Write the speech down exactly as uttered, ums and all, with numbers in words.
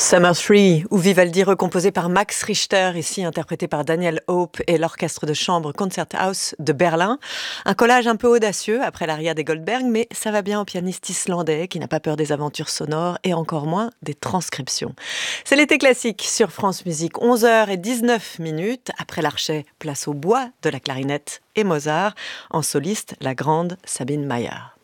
Summer trois, ou Vivaldi recomposé par Max Richter, ici interprété par Daniel Hope et l'orchestre de chambre Concerthaus de Berlin. Un collage un peu audacieux après l'aria des Goldberg, mais ça va bien au pianiste islandais qui n'a pas peur des aventures sonores et encore moins des transcriptions. C'est l'été classique sur France Musique, onze heures dix-neuf minutes. Après l'Archet, place au bois de la clarinette et Mozart. En soliste, la grande Sabine Mayer.